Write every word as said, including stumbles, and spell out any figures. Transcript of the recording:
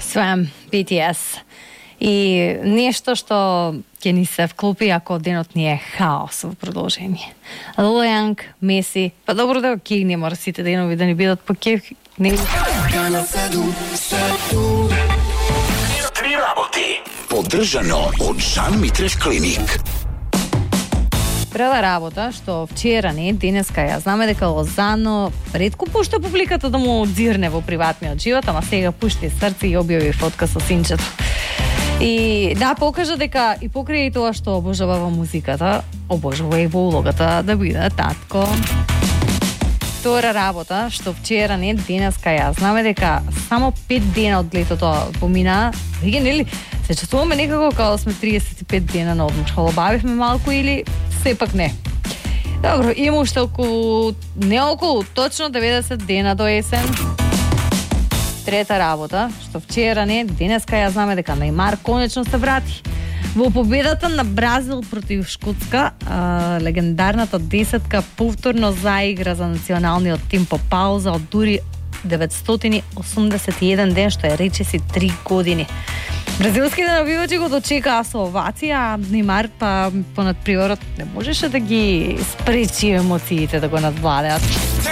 Swam, би ти ес. И нешто што ќе ни се вклопи ако денот ни е хаос во продолжение. Лил Јанг, Меси, па добро да окей, не мора сите денови да ни бидат по кеф. Не. Три работи. Поддржано од Жан Митрев клиник. Прва работа, што вчера не, денеска ја знаме дека Лозано ретко пушта публиката да му одзирне во приватниот живот, ама сега пушти срце и објави фотка со синчето. И да покажа дека и покрај тоа што обожава во музиката, обожава и во улогата да биде татко. Втора работа, што вчера не, денеска ја знаме дека само пет дена од летото помина, веќе нели се чувствуваме некако како сме триесет и пет дена на одмор. Холобавивме малку или сепак не. Добро, има уште околу, не околу, точно деветдесет дена до есен. Трета работа, што вчера не, денеска ја знаме дека Нејмар конечно се врати. Во победата на Бразил против Шкотска, а, легендарната десетка повторно заигра за националниот тим по пауза од дури деветстотини и осумдесет и еден ден, што е речиси три години. Бразилските навивачи го дочекаа со овација, а Нејмар па понад приорот не можеше да ги спречи емоциите да го надвладеат.